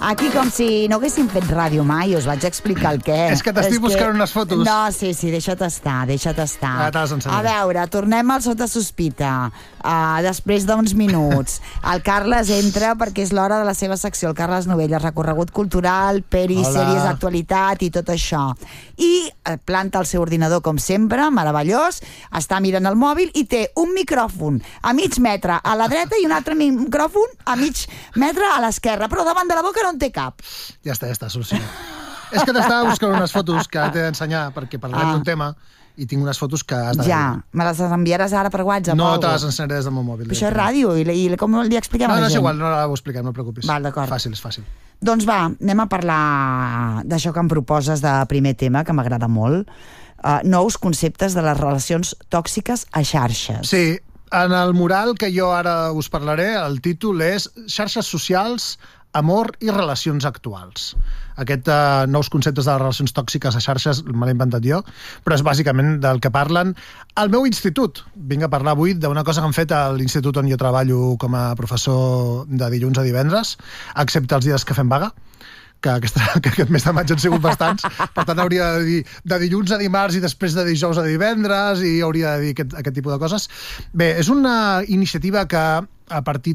Aquí com si no haguéssim fet ràdio mai, us vaig explicar el què. És que t'estic buscant unes fotos. No, sí, deixa't estar. t'has ensenyat. A veure, tornem al Sota Sospita. Després d'uns minuts. El Carles entra perquè és l'hora de la seva secció, el Carles Novelles, recorregut cultural, peris, sèries d'actualitat i tot això. I planta el seu ordinador, com sempre, meravellós, està mirant el mòbil i té un micròfon a mig metre a la dreta i un altre micròfon a mig metre a l'esquerra, però davant de la boca no en té cap. Ja està, solucionat. És que t'estava buscant unes fotos que t'he d'ensenyar perquè parlem d'un tema i tinc unes fotos que has de... Ja, me les enviaràs ara per WhatsApp? No, te les ensenyaré des del meu mòbil. Però això és ràdio, i com li expliquem a la gent? No, és igual, no ho expliquem, no et preocupis. Val, d'acord. Fàcil, és fàcil. Doncs va, anem a parlar d'això que em proposes de primer tema, que m'agrada molt. Nous conceptes de les relacions tòxiques a xarxes. Sí, en el mural que jo ara us parlaré, el títol és Xarxes socials, amor i relacions actuals. Aquest nous conceptes de les relacions tòxiques a xarxes me l'he inventat jo, però és bàsicament del que parlen al meu institut. Vinc a parlar avui d'una cosa que han fet a l'institut on jo treballo com a professor de dilluns a divendres, excepte els dies que fem vaga, que aquest mes de maig han sigut bastants, per tant hauria de dir de dilluns a dimarts i després de dijous a divendres i hauria de dir aquest tipus de coses. Bé, és una iniciativa que a partir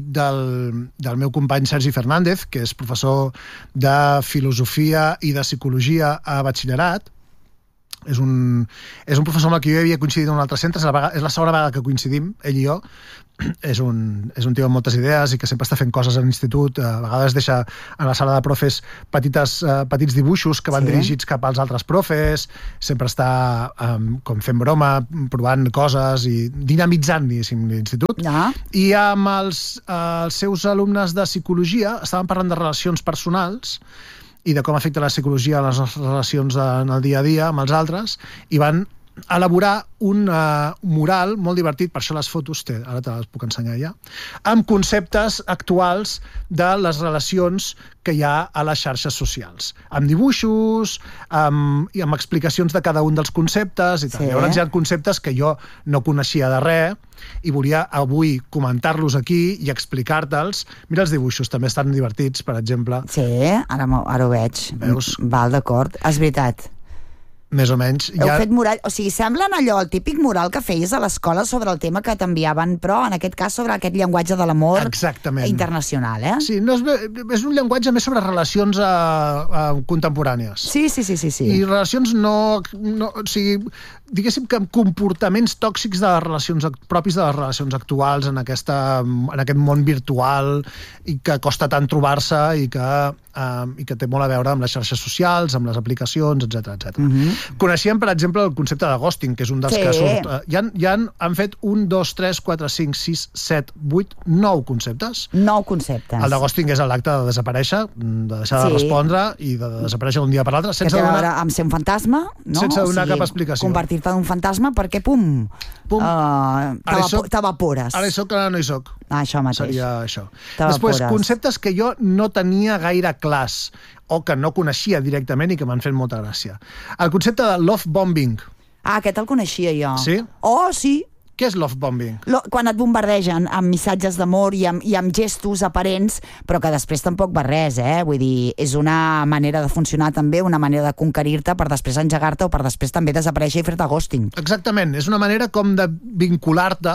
del meu company Sergi Fernández, que és professor de filosofia i de psicologia a batxillerat, és un professor amb el que jo havia coincidit en un altre centre, és la segona vegada que coincidim, ell i jo. És un tio amb moltes idees i que sempre està fent coses a l'institut. A vegades deixa a la sala de profes petits dibuixos que van dirigits cap als altres profes, sempre està com fent broma, provant coses i dinamitzant, diguéssim, l'institut. I amb els seus alumnes de psicologia estaven parlant de relacions personals i de com afecta la psicologia a les nostres relacions en el dia a dia amb els altres, i van elaborar un mural molt divertit, per això les fotos, ara te les puc ensenyar ja, amb conceptes actuals de les relacions que hi ha a les xarxes socials, amb dibuixos i amb explicacions de cada un dels conceptes i tal. Llavors hi ha conceptes que jo no coneixia de res i volia avui comentar-los aquí i explicar-te'ls. Mira els dibuixos, també estan divertits, per exemple. Sí, ara ho veig. Veus? Val, d'acord. És veritat. Més o menys. Heu fet mural, o sigui, semblen allò, el típic mural que feies a l'escola sobre el tema que t'enviaven, però en aquest cas sobre aquest llenguatge de l'amor internacional, eh? Sí, no és un llenguatge més sobre relacions contemporànies. Sí. I relacions o sigui, diguéssim que amb comportaments tòxics de les relacions propis de les relacions actuals en aquest món virtual i que costa tant trobar-se i que té molt a veure amb les xarxes socials, amb les aplicacions, etc. Coneixíem, per exemple, el concepte de ghosting, que és un dels que surt. Han fet 1, 2, 3, 4, 5, 6, 7, 8, 9 conceptes. 9 conceptes. El de ghosting és l'acte de desaparèixer, de deixar de respondre i de desaparèixer d'un dia per l'altre. Que té a veure amb ser un fantasma, no? Sense donar cap explicació. Convertir-te en un fantasma perquè, pum, t'evapores. Ara hi soc, ara no hi soc. Això mateix. Seria això. Després, conceptes que jo no tenia gaire clars o que no coneixia directament i que m'han fet molta gràcia. El concepte de love bombing. Aquest el coneixia jo. Sí? Oh, sí. Què és love bombing? Quan et bombardegen amb missatges d'amor i amb gestos aparents, però que després tampoc va res, eh? Vull dir, és una manera de funcionar també, una manera de conquerir-te per després engegar-te o per després també desaparèixer i fer-te ghosting. Exactament, és una manera com de vincular-te,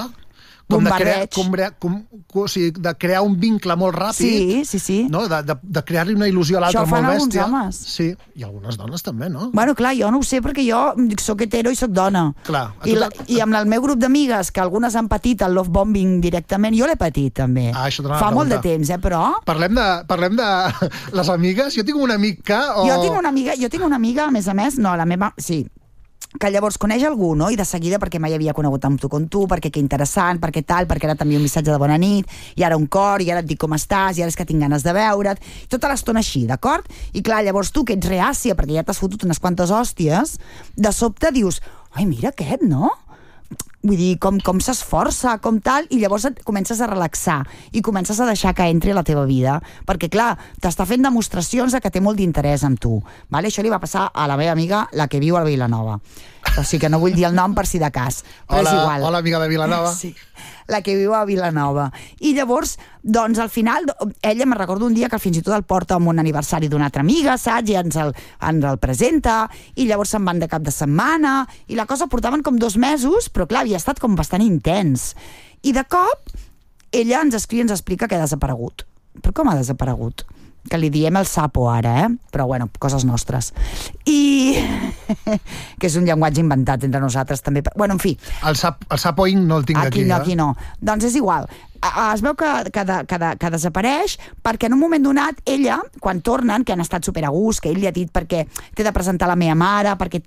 de crear un vincle molt ràpid. Sí. No? De crear-li una il·lusió a l'altre molt bèstia. Això fan alguns homes. Sí, i algunes dones també, no? Bueno, clar, jo no ho sé perquè jo soc hetero i soc dona. Clar. I amb el meu grup d'amigues, que algunes han patit el love bombing directament, jo l'he patit també. Fa molt de temps, però... Parlem de les amigues. Jo tinc un amic que... Jo tinc una amiga, a més, no, la meva... Sí, que llavors coneix algú, no? I de seguida, perquè mai havia conegut amb tu com tu, perquè que interessant, perquè tal, perquè ara t'envio un missatge de bona nit, i ara un cor, i ara et dic com estàs, i ara és que tinc ganes de veure't, tota l'estona així, d'acord? I clar, llavors tu, que ets reàcia, perquè ja t'has fotut unes quantes hòsties, de sobte dius, ai, mira aquest, no? Vull dir, com s'esforça, com tal, i llavors et comences a relaxar i comences a deixar que entri a la teva vida, perquè clar, t'està fent demostracions de que té molt d'interès en tu, vale? Això li va passar a la meva amiga, la que viu a Vilanova, o sigui que no vull dir el nom per si de cas, però és igual. Hola, amiga de Vilanova. Sí, la que viu a Vilanova. I llavors Doncs al final, ella me recordo un dia que fins i tot el porta a un aniversari d'una altra amiga, saps? I ens el presenta, i llavors se'n van de cap de setmana, i la cosa portaven com 2 mesos, però clar, havia estat com bastant intens. I de cop, ella ens escriu i ens explica que ha desaparegut. Però com ha desaparegut? Que li diem el sapo ara, però bueno, coses nostres. I que és un llenguatge inventat entre nosaltres també. Bueno, en fi. El sapoing no el tinc aquí. Aquí no. Doncs és igual. Es veu que desapareix perquè en un moment donat ella, quan tornen, que han estat super a gust, que ell li ha dit perquè t'he de presentar la meva mare, perquè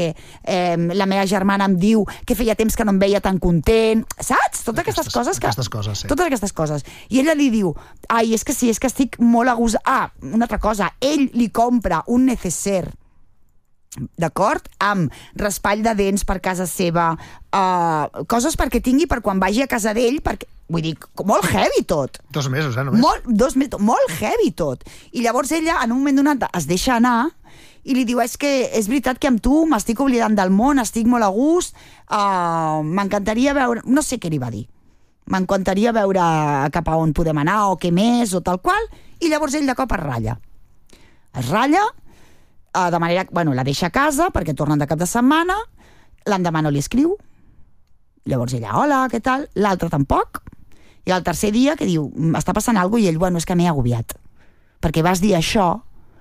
la meva germana em diu que feia temps que no em veia tan content, saps? Totes aquestes coses. Sí. Totes aquestes coses. I ella li diu, ai, és que sí, és que estic molt a gust. Ah, una altra cosa, ell li compra un necessaire, d'acord? Amb raspall de dents per casa seva, coses perquè tingui per quan vagi a casa d'ell, perquè, vull dir, molt heavy tot. 2 mesos, només. Molt heavy tot. I llavors ella, en un moment donat, es deixa anar i li diu, és que és veritat que amb tu m'estic oblidant del món, estic molt a gust, m'encantaria veure... No sé què li va dir. M'encantaria veure cap a on podem anar o què més o tal qual, i llavors ell de cop es ratlla. Es ratlla, de manera que, la deixa a casa perquè tornen de cap de setmana, l'endemà no li escriu, llavors ella, hola, què tal? L'altre tampoc, i el tercer dia que diu, està passant alguna cosa, i ell, és que m'he agobiat, perquè vas dir això,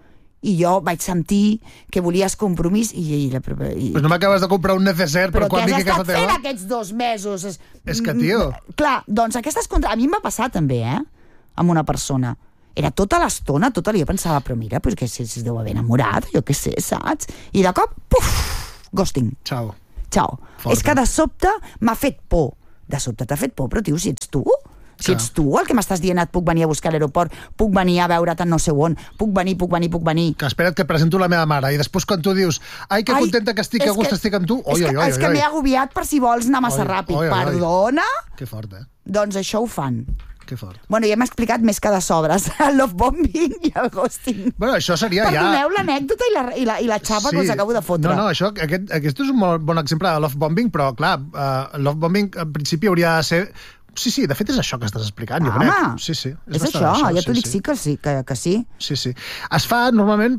i jo vaig sentir que volies compromís, Però no m'acabes de comprar un necessaire per quan vingui a casa teva? Però què has estat fent aquests 2 mesos? És que, tio... Clar, doncs a mi em va passar també, amb una persona. Era tota l'estona, jo pensava, però mira, que si es deu haver enamorat, jo què sé, saps? I de cop, puf, ghosting. Ciao. Forta. És que de sobte m'ha fet por. De sobte t'ha fet por, però tio, si ets tu... Si ets tu el que m'estàs dient, et puc venir a buscar a l'aeroport, puc venir a veure't en no sé on, puc venir. Que espera't que presento la meva mare, i després quan tu dius, ai, que contenta que estic, a gust estic amb tu, és que m'he agobiat per si vols anar massa ràpid. Perdona? Que fort, Doncs això ho fan. Que fort. Bueno, ja m'ha explicat més que de sobres, el love bombing i el ghosting. Bueno, això seria Perdoneu l'anècdota i la xapa que us acabo de fotre. No, això, aquest és un molt bon exemple de love bombing, però clar, love bombing en principi hauria de ser... Sí, de fet és això que estàs explicant, jo crec. Sí. És això, ja t'ho dic que sí. Sí. Es fa normalment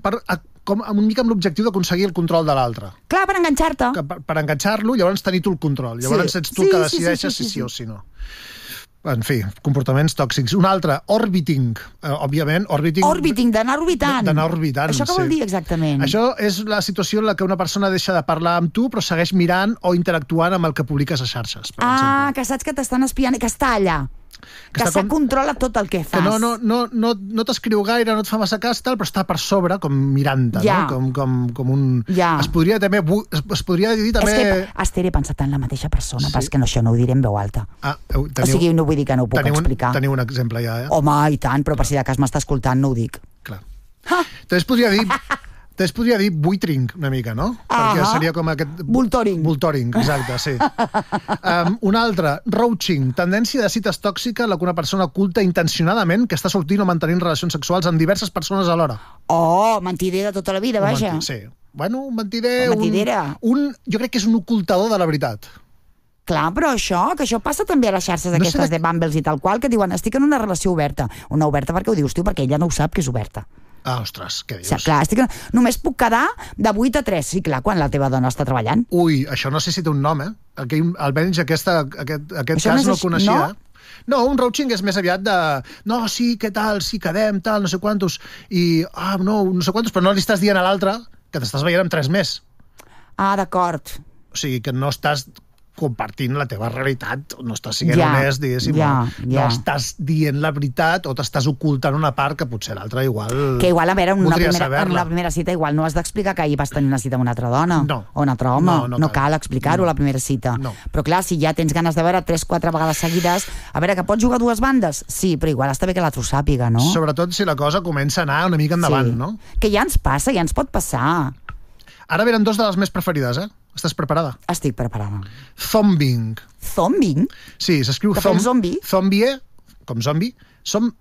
una mica amb l'objectiu d'aconseguir el control de l'altre. Clar, per enganxar-te. Per enganxar-lo, llavors tenir tu el control. Llavors ets tu el que decideixes si sí o si no. En fi, comportaments tòxics. Un altre, orbiting. Òbviament, orbiting, d'anar orbitant. Això què vol dir exactament? Això és la situació en la que una persona deixa de parlar amb tu, però segueix mirant o interactuant amb el que publiques a xarxes, per exemple. Que saps que t'estan espiant i que està allà. Que se controla tot el que fas. Que no t'escriu gaire, no et fa massa cas, tal, però està per sobre, com mirant-te, no? Com un... Es podria dir també... És que, Esther, he pensat en la mateixa persona, però és que això no ho diré en veu alta. O sigui, no vull dir que no ho puc explicar. Teniu un exemple ja, Home, i tant, però per si de cas m'està escoltant no ho dic. Clar. També es podria dir buitring, una mica, no? Perquè seria com aquest... Voltoring, exacte, sí. Un altre, roaching, tendència de cites tòxica en la que una persona oculta intencionadament que està sortint o mantenint relacions sexuals amb diverses persones alhora. Mentider de tota la vida, vaja. Sí. Bueno, un mentider... Mentidera. Jo crec que és un ocultador de la veritat. Clar, però que això passa també a les xarxes aquestes de Bumbles i tal qual, que diuen, estic en una relació oberta. Una oberta perquè ho dius, tio, perquè ella no ho sap que és oberta. Ostres, què dius? Clar, només puc quedar de 8 a 3. Sí, clar, quan la teva dona està treballant. Ui, això no sé si té un nom, Almenys aquest cas no el coneixia. No, un roaching és més aviat de... No, sí, què tal, sí, quedem, tal, no sé quantos. I, no sé quantos, però no li estàs dient a l'altre que t'estàs veient amb 3 més. D'acord. O sigui, que no estàs compartint la teva realitat, no estàs sent honest, diguéssim, no estàs dient la veritat o t'estàs ocultant una part que potser l'altra igual... Que igual, a veure, en una primera cita igual no has d'explicar que ahir vas tenir una cita amb una altra dona o un altre home, no cal explicar-ho a la primera cita. Però clar, si ja tens ganes de veure 3-4 vegades seguides, a veure, que pots jugar a 2 bandes? Sí, però igual està bé que l'altre ho sàpiga, no? Sobretot si la cosa comença a anar una mica endavant, no? Que ja ens passa, ja ens pot passar. Ara venen 2 de les més preferides, Estàs preparada? Estic preparada. Zombing. Zombing? Sí, s'escriu zombie, com zombi,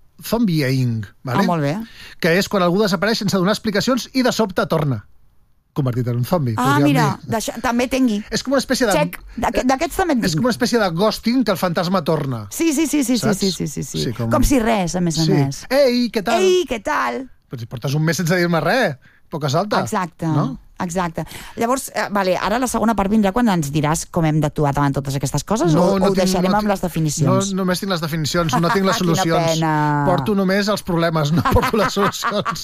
zombieing, vale? Molt bé. Que és quan algú desapareix sense donar explicacions i de sobte torna. convertit en un zombi. Mira, també tengui. És com una espècie de... Check, d'aquests també en tinc. És com una espècie de ghosting que el fantasma torna. Sí. Com si res, a més. Ei, què tal? Ei, què tal? Però si portes un mes sense dir-me res, poca solta. Exacte. Llavors, ara la segona part vindrà quan ens diràs com hem d'actuar davant totes aquestes coses o ho deixarem amb les definicions? No, només tinc les definicions, no tinc les solucions. Quina pena. Porto només els problemes, no porto les solucions.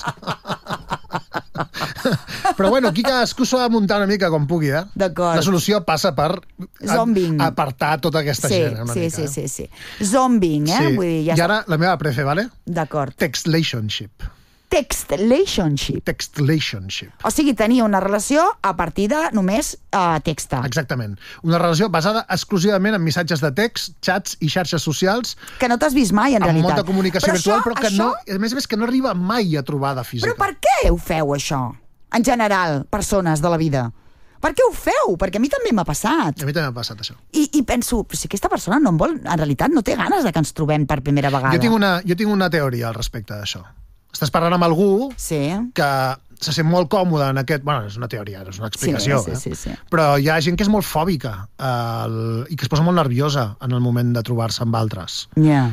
Però bueno, aquí cadascú s'ha de muntar una mica com pugui, D'acord. La solució passa per apartar tota aquesta gent. Sí. Zombing, Sí. Vull dir, I ara la meva prefe, vale? D'acord. Textlationship. Textlationship. O sigui, tenir una relació a partir de només texta. Exactament. Una relació basada exclusivament en missatges de text, xats i xarxes socials. Que no t'has vist mai, en realitat. Amb molta comunicació virtual, però que no, a més que no arriba mai a trobada física. Però per què ho feu, això? En general, persones de la vida. Per què ho feu? Perquè a mi també m'ha passat. A mi també m'ha passat, això. I penso, si aquesta persona no en vol, en realitat no té ganes de que ens trobem per primera vegada. Jo tinc una teoria al respecte d'això. Estàs parlant amb algú que se sent molt còmode en aquest... Bueno, és una teoria, és una explicació. Sí. Però hi ha gent que és molt fòbica i que es posa molt nerviosa en el moment de trobar-se amb altres.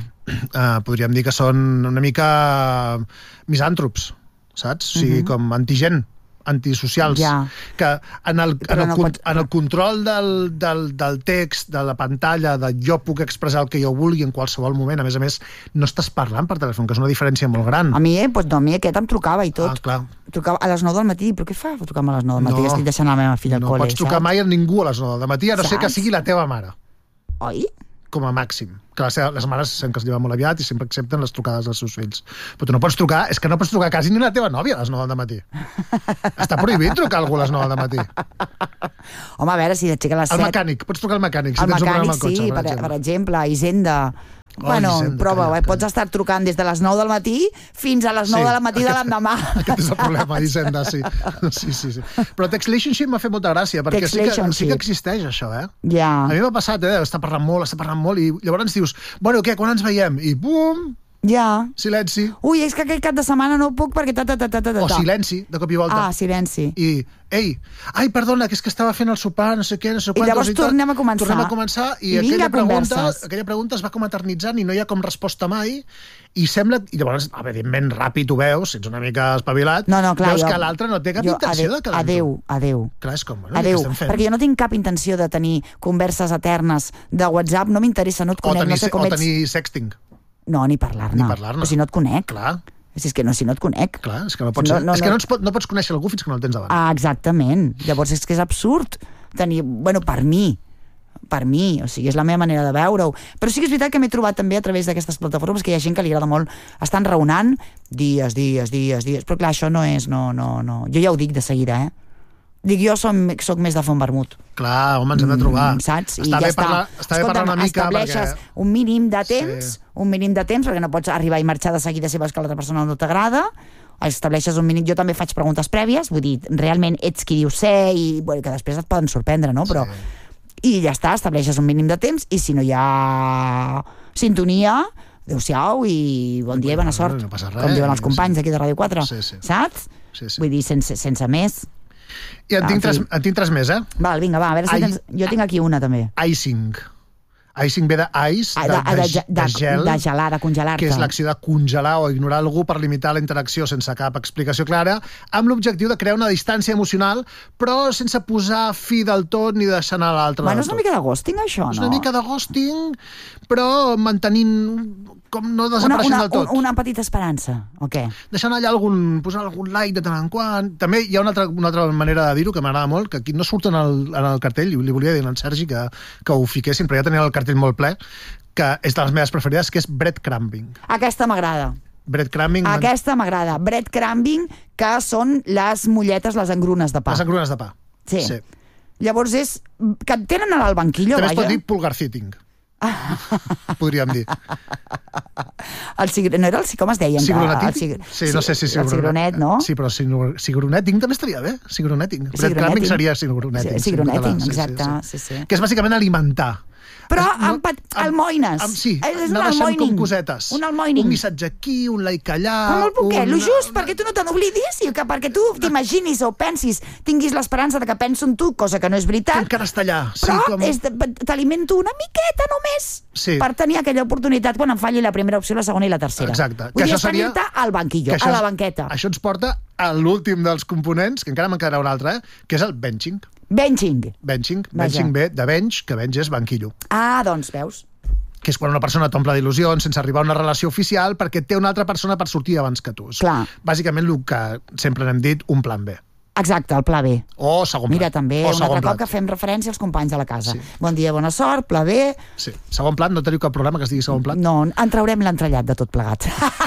Podríem dir que són una mica misàntrops, saps? O sigui, com antigent, antisocials. Que en el control del text, de la pantalla, de jo puc expressar el que jo vulgui en qualsevol moment, a més, no estàs parlant per telèfon, que és una diferència molt gran. A mi, aquest em trucava i tot. Clar. Trucava a les 9 del matí, però què fa trucar-me a les 9 del matí? Estic deixant la meva filla al col·le, No pots trucar mai a ningú a les 9 del matí, a no ser que sigui la teva mare. Oi? Com a màxim. Que les mares sempre es lleven molt aviat i sempre accepten les trucades dels seus fills. Però tu no pots trucar, és que no pots trucar quasi ni a la teva nòvia a les 9 del matí. Està prohibit trucar a algú a les 9 del matí. Home, a veure, si t'aixeca a les 7... El mecànic, pots trucar al mecànic. El mecànic, sí, per exemple, Hisenda. Prova, pots estar trucant des de les 9 del matí fins a les 9 del matí de l'endemà. Aquest és el problema, Hisenda, sí. Però Textlationship m'ha fet molta gràcia, perquè sí que existeix això, A mi m'ha passat, està parlant molt, i llavors dius, bueno, què, quan ens veiem? I bum! Silenci. Ui, és que aquell cap de setmana no puc perquè O silenci, de cop i volta. Silenci. I, ai, perdona, que és que estava fent el sopar, no sé què, no sé quantos... I llavors tornem a començar. I aquella pregunta es va com eternitzant i no hi ha com resposta mai, i sembla... I llavors, evidentment, ràpid ho veus, si ets una mica espavilat, veus que l'altre no té cap intenció de quedar amb tu. Adéu. Clar, és com, adéu, perquè jo no tinc cap intenció de tenir converses eternes de WhatsApp, no m'interessa, no et conec, no sé com ets... O tenir sexting. No, ni parlar-ne. Però si no et conec. Clar. És que si no et conec. Clar, és que no pots conèixer algú fins que no el tens davant. Exactament. Llavors és que és absurd tenir... Bueno, per mi, o sigui, és la meva manera de veure-ho. Però sí que és veritat que m'he trobat també a través d'aquestes plataformes que hi ha gent que li agrada molt estar enraonant dies, però clar, això no és... No. Jo ja ho dic de seguida, Dic, jo soc més de fer un vermut. Clar, home, ens hem de trobar. Saps? Està bé parlar una mica estableixes un mínim de temps, perquè no pots arribar i marxar de seguida si veus que l'altra persona no t'agrada. Estableixes un mínim... Jo també faig preguntes prèvies, vull dir, realment ets qui diu ser i que després et poden sorprendre, no? Però... I ja està, estableixes un mínim de temps i si no hi ha sintonia, adéu-siau i bon dia i bona sort. No passa res. Com diuen els companys d'aquí de Ràdio 4. Saps? Vull dir, sense més... I en tinc tres més, Val, vinga, va, a veure si tens... Jo tinc aquí una, també. Icing. Icing ve de ice, de gel, de gelar, de congelar-te. Que és l'acció de congelar o ignorar algú per limitar la interacció sense cap explicació clara, amb l'objectiu de crear una distància emocional, però sense posar fi del tot ni deixar anar l'altre. Bueno, és una mica de ghosting, això, no? És una mica de ghosting, però mantenint... com no desapareixent del tot. Una petita esperança, o què? Deixant allà posar algun like de tant en quant. També hi ha una altra manera de dir-ho que m'agrada molt, que aquí no surt en el cartell, i li volia dir al Sergi que ho fiquessin, però ja tenia el cartell molt ple, que és de les meves preferides, que és breadcrumbing. Aquesta m'agrada. Breadcrumbing. Aquesta m'agrada. Breadcrumbing, que són les molletes, les engrunes de pa. Les engrunes de pa. Sí. Llavors és... que et tenen al banquillo, també es pot dir pulgarciting. Podríem dir. No era com es deien? Cigroneting? Sí, no sé si el cigronet, no? Sí, però cigroneting també estaria bé. Cigroneting. Breadcrumbing seria cigroneting. Cigroneting, exacte. Que és bàsicament alimentar. Però almoines. Sí, és un anar deixant almoining. com cosetes. Un almoining. Un missatge aquí, un like allà... Però molt poquet, lo just perquè tu no te n'oblidis i que perquè tu t'imaginis o pensis, tinguis l'esperança de que penso en tu, cosa que no és Que veritat, encara està allà. però t'alimento una miqueta només per tenir aquella oportunitat quan em falli la primera opció, la segona i la tercera. Exacte. Vull dir, és tenir-te al banquillo, a la banqueta. Això ens porta a l'últim dels components, que encara me'n quedarà un altre, que és el benching. Benching. Benching ve de bench, que bench és banquillo. Ah, doncs, veus? Que és quan una persona t'omple d'il·lusions sense arribar a una relació oficial perquè té una altra persona per sortir abans que tu. Clar. Bàsicament el que sempre n'hem dit, un plan B. Exacte, el pla B. O segon plat. Mira, també, un altre cop que fem referència als companys de la casa. Sí. Bon dia, bona sort, pla B. Sí. Segon plat, no teniu cap programa que es digui segon plat? No, en traurem l'entrellat de tot plegat.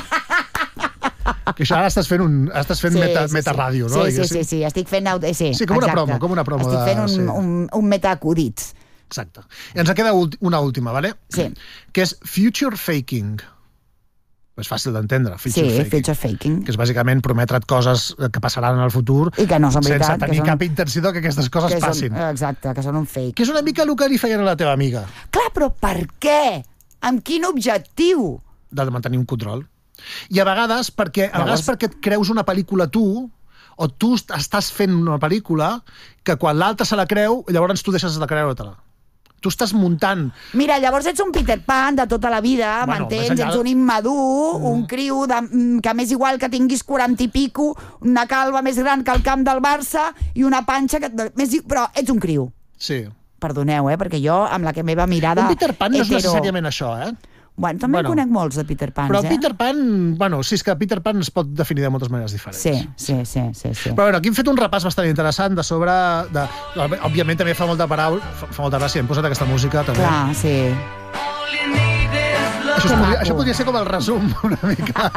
Que això ara estàs fent metaràdio, no? Sí, estic fent... Sí, com una promo. Estic fent un metaacudits. Exacte. I ens queda una última, ¿vale? Sí. Que és future faking. És fàcil d'entendre, future faking. Que és bàsicament prometre't coses que passaran en el futur i que no són veritat, sense tenir cap intenció que aquestes coses passin. Exacte, que són un fake. Que és una mica el que li feien a la teva amiga. Clar, però per què? Amb quin objectiu? De mantenir un control. I a vegades perquè et creus una pel·lícula tu, o tu estàs fent una pel·lícula que quan l'altre se la creu, llavors tu deixes de creure-te-la. Tu estàs muntant... Mira, llavors ets un Peter Pan de tota la vida, m'entens? Ets un immadur, un criu que m'és igual que tinguis 40 i pico, una calva més gran que el camp del Barça i una panxa que... Però ets un criu. Sí. Perdoneu, perquè jo, amb la meva mirada... Un Peter Pan no és necessàriament això, Bueno, també en conec molts de Peter Pans, però Peter Pan, sí, és que Peter Pan es pot definir de moltes maneres diferents. Sí. Però bueno, aquí hem fet un repàs bastant interessant de sobre... Òbviament també fa molta gràcia, hem posat aquesta música també. Clar, sí. Això podria ser com el resum, una mica,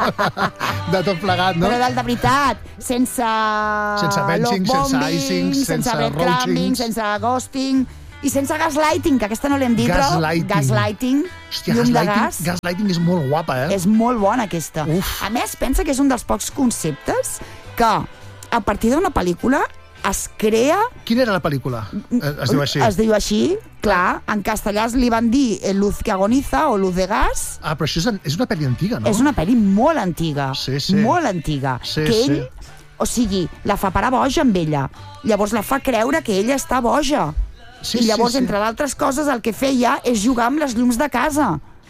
de tot plegat, no? Però de veritat, sense benching, sense icing, sense breadcrumbing, sense ghosting... I sense gaslighting, que aquesta no l'hem dit, però gaslighting, hòstia, llum de gas. Gaslighting és molt guapa, És molt bona, aquesta. Uf. A més, pensa que és un dels pocs conceptes que, a partir d'una pel·lícula, es crea... Quina era la pel·lícula? Es diu així? Es diu així, clar. En castellà li van dir Luz que agoniza o Luz de gas. Ah, però això és una pel·li antiga, no? És una pel·li molt antiga. Sí. Molt antiga. Sí, que ell, o sigui, la fa parar boja amb ella. Llavors la fa creure que ella està boja. I llavors, entre d'altres coses, el que feia és jugar amb les llums de casa,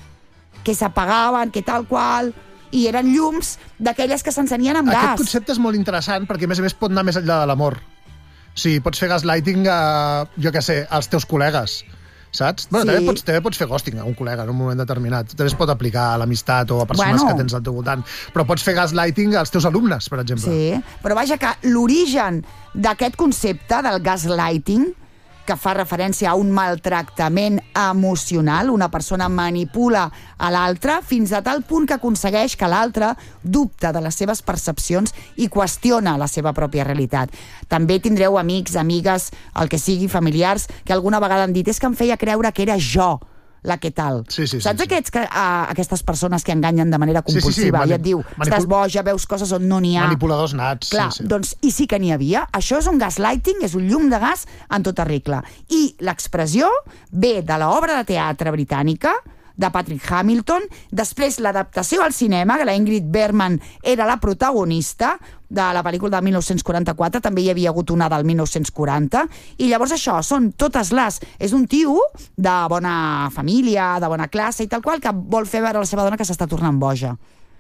que s'apagaven, que tal qual, i eren llums d'aquelles que s'encenien amb gas. Aquest concepte és molt interessant perquè, a més, pot anar més enllà de l'amor. Sí, pots fer gaslighting jo què sé, als teus col·legues, saps? Bueno, també pots fer ghosting a un col·lega en un moment determinat. També es pot aplicar a l'amistat o a persones que tens al teu voltant. Però pots fer gaslighting als teus alumnes, per exemple. Sí, però vaja que l'origen d'aquest concepte del gaslighting, que fa referència a un maltractament emocional, una persona manipula a l'altre fins a tal punt que aconsegueix que l'altre dubta de les seves percepcions i qüestiona la seva pròpia realitat. També tindreu amics, amigues, el que sigui, familiars, que alguna vegada han dit és que em feia creure que era jo la que tal. Saps aquestes persones que enganyen de manera compulsiva i et diu, estàs boja, veus coses on no n'hi ha. Manipuladors nats. Clar, doncs, i sí que n'hi havia. Això és un gaslighting, és un llum de gas en tota regla. I l'expressió ve de l'obra de teatre britànica de Patrick Hamilton, després l'adaptació al cinema, que la Ingrid Bergman era la protagonista de la pel·lícula de 1944, també hi havia hagut una del 1940, i llavors això, són totes les... És un tio de bona família, de bona classe i tal qual, que vol fer veure a la seva dona que s'està tornant boja.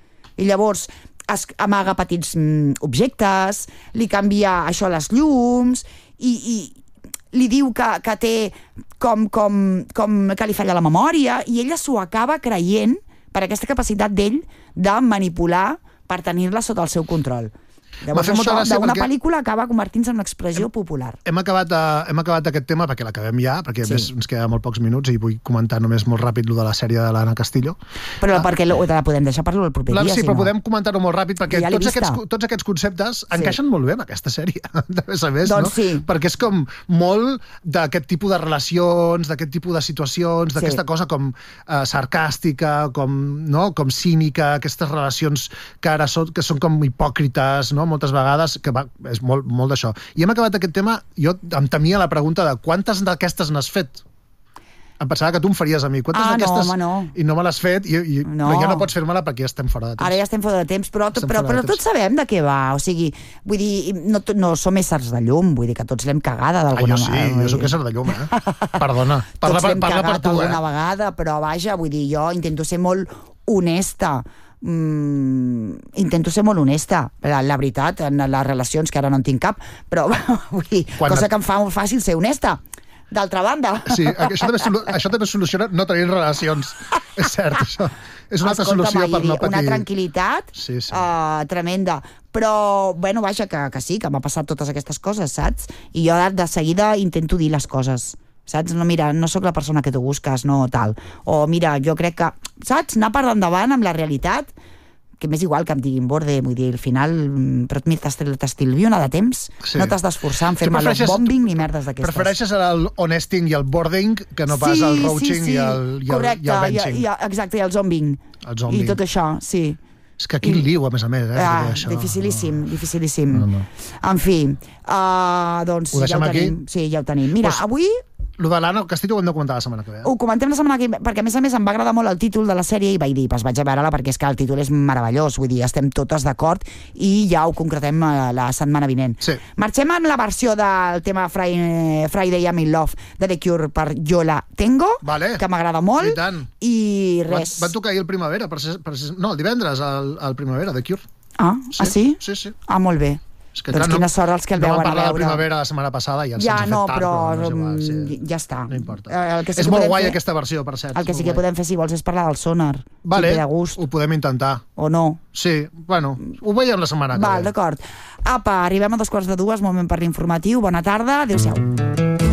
I llavors amaga petits objectes, li canvia això les llums, i li diu que té com que li falla la memòria, i ella s'ho acaba creient per aquesta capacitat d'ell de manipular per tenir-la sota el seu control. Llavors això d'una pel·lícula acaba convertint-se en una expressió popular. Hem acabat aquest tema perquè l'acabem ja, perquè a més ens queda molt pocs minuts i vull comentar només molt ràpid lo de la sèrie de l'Anna Castillo. Però perquè la podem deixar per el proper dia. Sí, però podem comentar-ho molt ràpid perquè tots aquests conceptes encaixen molt bé en aquesta sèrie, de més a més, no? Perquè és com molt d'aquest tipus de relacions, d'aquest tipus de situacions, d'aquesta cosa com sarcàstica, com cínica, aquestes relacions que ara són com hipòcrites, no? Moltes vegades, que és molt d'això. I hem acabat aquest tema, jo em temia la pregunta de quantes d'aquestes n'has fet? Em pensava que tu em faries a mi. Quantes d'aquestes... No, home, no. I no me l'has fet, però ja no pots fer-me-la perquè ja estem fora de temps. Ara ja estem fora de temps, però tots sabem de què va. O sigui, vull dir, no som éssers de llum, vull dir que tots l'hem cagada d'alguna manera. Jo soc ésser de llum, Perdona. Tots l'hem cagat alguna vegada, però vaja, vull dir, jo intento ser molt honesta. Intento ser molt honesta, la veritat, en les relacions, que ara no en tinc cap, però vull dir, cosa que em fa molt fàcil ser honesta. D'altra banda. Sí, això també soluciona no tenir relacions. És cert, això. És una altra solució per no patir. Una tranquil·litat tremenda. Però, bueno, vaja, que sí, que m'ha passat totes aquestes coses, saps? I jo de seguida intento dir les coses, saps? No, mira, no sóc la persona que tu busques, no tal. O, mira, jo crec que, saps? Anar per endavant amb la realitat, que m'és igual que em diguin borde, vull dir, al final, però t'estilvio una de temps, no t'has d'esforçar en fer-me el bombing ni merdes d'aquestes. Prefereixes el honesting i el boarding que no pas el roaching i el benching. Exacte, i el zombing. I tot això, sí. És que quin liu, a més, dificilíssim. En fi, doncs ja ho tenim. Sí, ja ho tenim. Mira, avui... Lo de l'Anna Castillo ho hem de comentar la setmana que ve. Ho comentem la setmana que ve, perquè a més em va agradar molt el títol de la sèrie i vaig dir, vaig a veure-la perquè és que el títol és meravellós, vull dir, estem totes d'acord i ja ho concretem la setmana vinent. Sí. Marxem amb la versió del tema Friday I'm in Love de The Cure per Jo la tengo, que m'agrada molt. I tant. I res. Van tocar ahir el Primavera, no, el divendres al Primavera, The Cure. Sí? Sí. Molt bé. Doncs quina sort els que el veuen a veure. No vam parlar de Primavera la setmana passada i ens hem fet tard, però ja està. No importa. És molt guai aquesta versió, per cert. El que sí que podem fer, si vols, és parlar del Sonar. Vale, ho podem intentar. O no? Sí, bueno, ho veiem la setmana que ve. D'acord. Apa, arribem a 2:45, moment per l'informatiu. Bona tarda, adéu-siau.